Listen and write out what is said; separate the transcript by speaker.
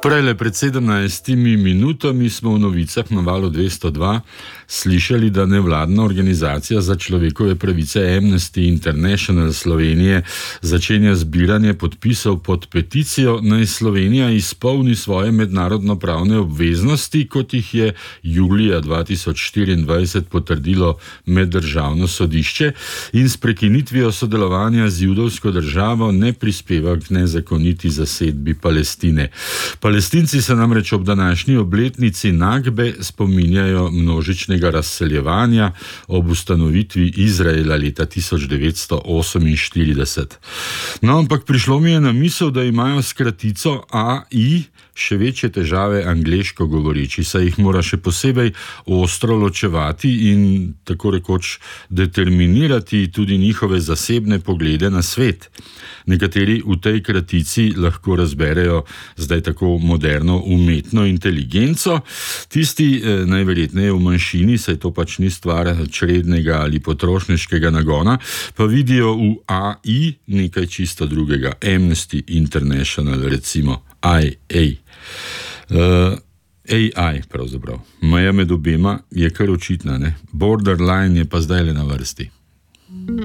Speaker 1: Prele pred 17 minutami smo v novicah na valu 202 slišali, da nevladna organizacija za človekove pravice Amnesty International Slovenije začenja zbiranje podpisov pod peticijo, naj Slovenija izpolni svoje mednarodno-pravne obveznosti, kot jih je julija 2024 potrdilo Meddržavno sodišče, in s prekinitvijo sodelovanja z judovsko državo ne prispeva k nezakoniti zasedbi Palestine. Palestinci se namreč ob današnji obletnici Nakbe spominjajo množičnega razseljevanja ob ustanovitvi Izraela leta 1948. No, ampak prišlo mi je na misel, da imajo s kratico AI še večje težave angleško govoreči, saj jih mora še posebej ostro ločevati in tako rekoč determinirati tudi njihove zasebne poglede na svet. Nekateri v tej kratici lahko razberejo zdaj tako moderno umetno inteligenco, tisti najverjetneje v manjšini, saj to pač ni stvar črednega ali potrošniškega nagona, pa vidijo v AI nekaj čisto drugega. Amnesty International, recimo AI pravzaprav. Meja med obema je kar očitna, ne? Borderline je pa zdaj le na vrsti.